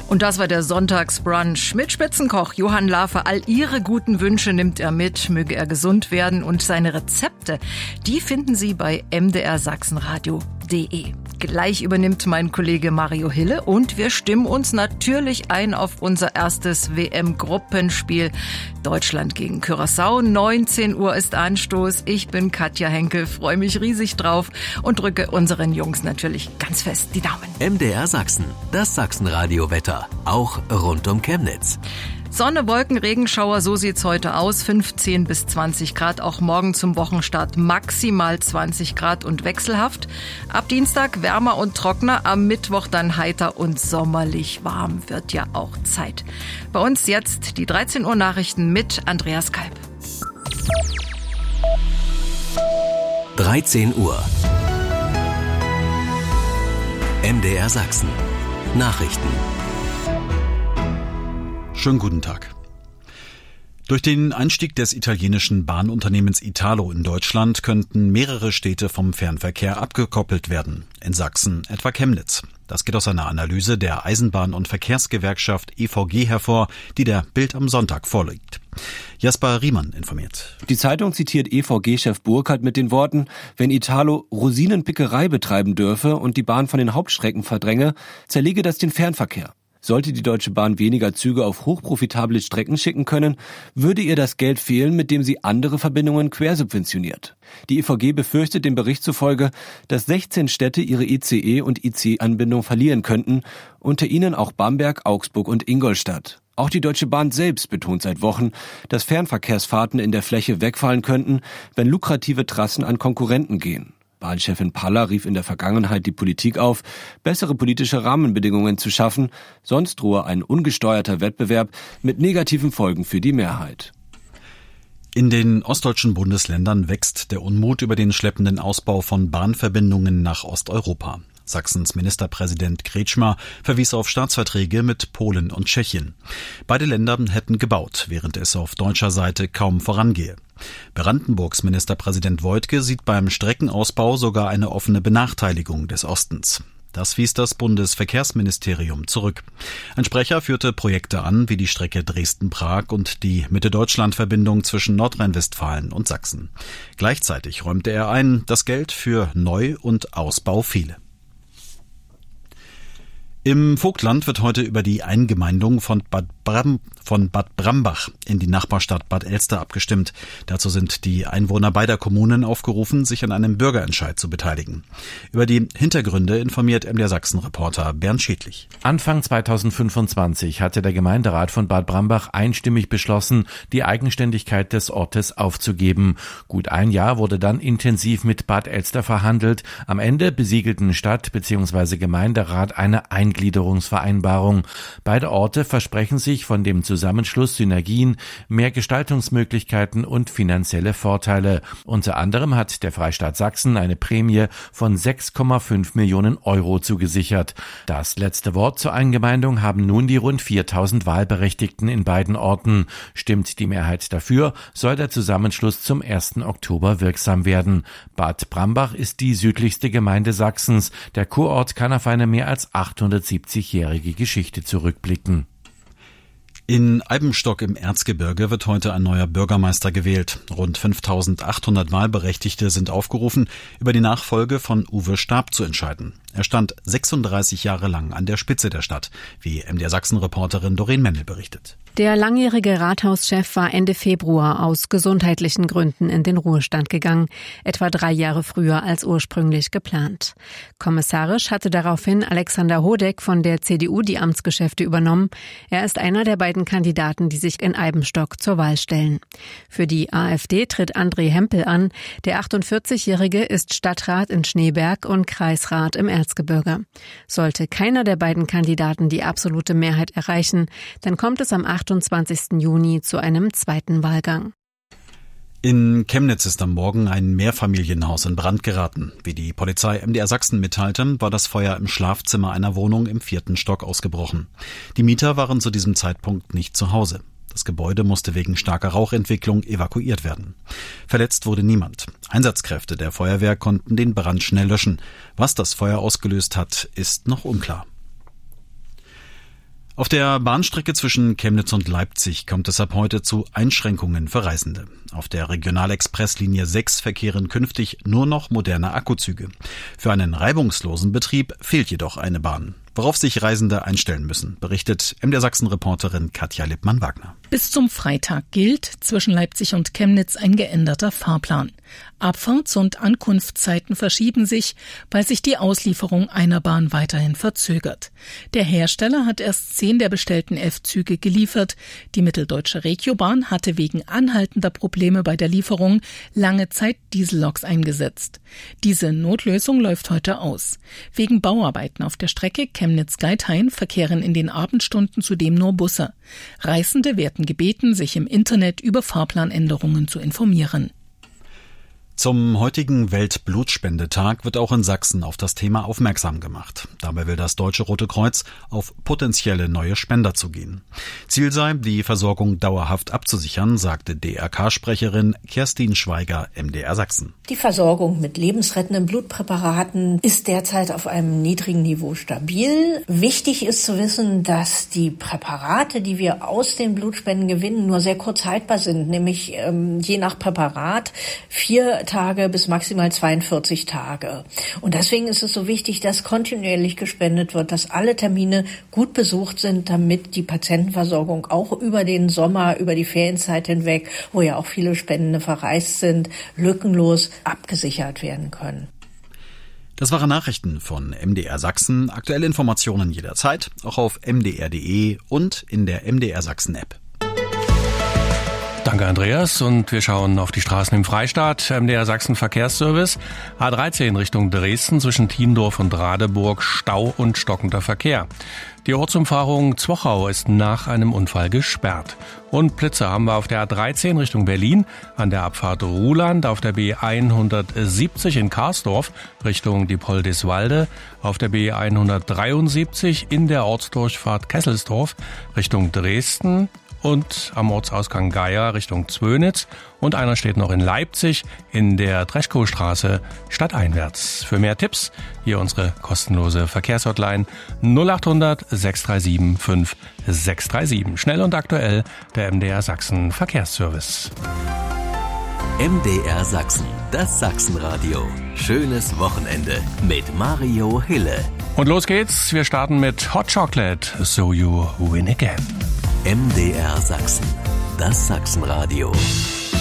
Und das war der Sonntagsbrunch mit Spitzenkoch Johann Lafer. All Ihre guten Wünsche nimmt er mit, möge er gesund werden. Und seine Rezepte, die finden Sie bei mdrsachsenradio.de. Gleich übernimmt mein Kollege Mario Hille und wir stimmen uns natürlich ein auf unser erstes WM-Gruppenspiel. Deutschland gegen Curaçao. 19 Uhr ist Anstoß. Ich bin Katja Henkel, freue mich riesig drauf und drücke unseren Jungs natürlich ganz fest die Daumen. MDR Sachsen, das Sachsenradio-Wetter, auch rund um Chemnitz. Sonne, Wolken, Regenschauer, so sieht's heute aus. 15 bis 20 Grad, auch morgen zum Wochenstart maximal 20 Grad und wechselhaft. Ab Dienstag wärmer und trockener, am Mittwoch dann heiter und sommerlich warm. Wird ja auch Zeit. Bei uns jetzt die 13 Uhr Nachrichten mit Andreas Kalb. 13 Uhr. MDR Sachsen. Nachrichten. Schönen guten Tag. Durch den Einstieg des italienischen Bahnunternehmens Italo in Deutschland könnten mehrere Städte vom Fernverkehr abgekoppelt werden. In Sachsen etwa Chemnitz. Das geht aus einer Analyse der Eisenbahn- und Verkehrsgewerkschaft EVG hervor, die der Bild am Sonntag vorliegt. Jasper Riemann informiert. Die Zeitung zitiert EVG-Chef Burkhardt mit den Worten: Wenn Italo Rosinenpickerei betreiben dürfe und die Bahn von den Hauptstrecken verdränge, zerlege das den Fernverkehr. Sollte die Deutsche Bahn weniger Züge auf hochprofitable Strecken schicken können, würde ihr das Geld fehlen, mit dem sie andere Verbindungen quersubventioniert. Die EVG befürchtet dem Bericht zufolge, dass 16 Städte ihre ICE- und IC-Anbindung verlieren könnten, unter ihnen auch Bamberg, Augsburg und Ingolstadt. Auch die Deutsche Bahn selbst betont seit Wochen, dass Fernverkehrsfahrten in der Fläche wegfallen könnten, wenn lukrative Trassen an Konkurrenten gehen. Bahnchefin Paller rief in der Vergangenheit die Politik auf, bessere politische Rahmenbedingungen zu schaffen, sonst drohe ein ungesteuerter Wettbewerb mit negativen Folgen für die Mehrheit. In den ostdeutschen Bundesländern wächst der Unmut über den schleppenden Ausbau von Bahnverbindungen nach Osteuropa. Sachsens Ministerpräsident Kretschmer verwies auf Staatsverträge mit Polen und Tschechien. Beide Länder hätten gebaut, während es auf deutscher Seite kaum vorangehe. Brandenburgs Ministerpräsident Woidke sieht beim Streckenausbau sogar eine offene Benachteiligung des Ostens. Das wies das Bundesverkehrsministerium zurück. Ein Sprecher führte Projekte an, wie die Strecke Dresden-Prag und die Mitte-Deutschland-Verbindung zwischen Nordrhein-Westfalen und Sachsen. Gleichzeitig räumte er ein, das Geld für Neu- und Ausbau fehle. Im Vogtland wird heute über die Eingemeindung von Bad Brambach in die Nachbarstadt Bad Elster abgestimmt. Dazu sind die Einwohner beider Kommunen aufgerufen, sich an einem Bürgerentscheid zu beteiligen. Über die Hintergründe informiert MDR Sachsen-Reporter Bernd Schädlich. Anfang 2025 hatte der Gemeinderat von Bad Brambach einstimmig beschlossen, die Eigenständigkeit des Ortes aufzugeben. Gut ein Jahr wurde dann intensiv mit Bad Elster verhandelt. Am Ende besiegelten Stadt bzw. Gemeinderat eine Eingliederungsvereinbarung. Beide Orte versprechen sich von dem Zusammenschluss Synergien, mehr Gestaltungsmöglichkeiten und finanzielle Vorteile. Unter anderem hat der Freistaat Sachsen eine Prämie von 6,5 Millionen Euro zugesichert. Das letzte Wort zur Eingemeindung haben nun die rund 4000 Wahlberechtigten in beiden Orten. Stimmt die Mehrheit dafür, soll der Zusammenschluss zum 1. Oktober wirksam werden. Bad Brambach ist die südlichste Gemeinde Sachsens. Der Kurort kann auf eine mehr als 870-jährige Geschichte zurückblicken. In Eibenstock im Erzgebirge wird heute ein neuer Bürgermeister gewählt. Rund 5.800 Wahlberechtigte sind aufgerufen, über die Nachfolge von Uwe Stab zu entscheiden. Er stand 36 Jahre lang an der Spitze der Stadt, wie MDR Sachsen-Reporterin Doreen Mendel berichtet. Der langjährige Rathauschef war Ende Februar aus gesundheitlichen Gründen in den Ruhestand gegangen, etwa 3 Jahre früher als ursprünglich geplant. Kommissarisch hatte daraufhin Alexander Hodeck von der CDU die Amtsgeschäfte übernommen. Er ist einer der beiden Kandidaten, die sich in Eibenstock zur Wahl stellen. Für die AfD tritt André Hempel an. Der 48-Jährige ist Stadtrat in Schneeberg und Kreisrat im Erzgebirge. Sollte keiner der beiden Kandidaten die absolute Mehrheit erreichen, dann kommt es am 28. Juni zu einem zweiten Wahlgang. In Chemnitz ist am Morgen ein Mehrfamilienhaus in Brand geraten. Wie die Polizei MDR Sachsen mitteilte, war das Feuer im Schlafzimmer einer Wohnung im 4. Stock ausgebrochen. Die Mieter waren zu diesem Zeitpunkt nicht zu Hause. Das Gebäude musste wegen starker Rauchentwicklung evakuiert werden. Verletzt wurde niemand. Einsatzkräfte der Feuerwehr konnten den Brand schnell löschen. Was das Feuer ausgelöst hat, ist noch unklar. Auf der Bahnstrecke zwischen Chemnitz und Leipzig kommt es ab heute zu Einschränkungen für Reisende. Auf der Regionalexpresslinie 6 verkehren künftig nur noch moderne Akkuzüge. Für einen reibungslosen Betrieb fehlt jedoch eine Bahn. Worauf sich Reisende einstellen müssen, berichtet MDR Sachsen-Reporterin Katja Lippmann-Wagner. Bis zum Freitag gilt zwischen Leipzig und Chemnitz ein geänderter Fahrplan. Abfahrts- und Ankunftszeiten verschieben sich, weil sich die Auslieferung einer Bahn weiterhin verzögert. Der Hersteller hat erst 10 der bestellten 11 Züge geliefert. Die Mitteldeutsche Regiobahn hatte wegen anhaltender Probleme bei der Lieferung lange Zeit Dieselloks eingesetzt. Diese Notlösung läuft heute aus. Wegen Bauarbeiten auf der Strecke Chemnitz-Geithain verkehren in den Abendstunden zudem nur Busse. Reisende werden gebeten, sich im Internet über Fahrplanänderungen zu informieren. Zum heutigen Weltblutspendetag wird auch in Sachsen auf das Thema aufmerksam gemacht. Dabei will das Deutsche Rote Kreuz auf potenzielle neue Spender zugehen. Ziel sei, die Versorgung dauerhaft abzusichern, sagte DRK-Sprecherin Kerstin Schweiger, MDR Sachsen. Die Versorgung mit lebensrettenden Blutpräparaten ist derzeit auf einem niedrigen Niveau stabil. Wichtig ist zu wissen, dass die Präparate, die wir aus den Blutspenden gewinnen, nur sehr kurz haltbar sind, nämlich je nach Präparat 4 Tage bis maximal 42 Tage. Und deswegen ist es so wichtig, dass kontinuierlich gespendet wird, dass alle Termine gut besucht sind, damit die Patientenversorgung auch über den Sommer, über die Ferienzeit hinweg, wo ja auch viele Spendende verreist sind, lückenlos abgesichert werden können. Das waren Nachrichten von MDR Sachsen. Aktuelle Informationen jederzeit, auch auf mdr.de und in der MDR Sachsen App. Danke, Andreas. Und wir schauen auf die Straßen im Freistaat. MDR Sachsen Verkehrsservice. A13 Richtung Dresden zwischen Thiendorf und Radeburg. Stau und stockender Verkehr. Die Ortsumfahrung Zwochau ist nach einem Unfall gesperrt. Und Blitze haben wir auf der A13 Richtung Berlin, an der Abfahrt Ruhland, auf der B170 in Karsdorf Richtung Diepoldiswalde, auf der B173 in der Ortsdurchfahrt Kesselsdorf Richtung Dresden, und am Ortsausgang Geier Richtung Zwönitz, und einer steht noch in Leipzig in der Dreschkowstraße stadteinwärts. Für mehr Tipps hier unsere kostenlose Verkehrshotline 0800 637 5637. Schnell und aktuell der MDR Sachsen Verkehrsservice. MDR Sachsen, das Sachsenradio. Schönes Wochenende mit Mario Hille. Und los geht's, wir starten mit Hot Chocolate, So You Win Again. MDR Sachsen, das Sachsenradio.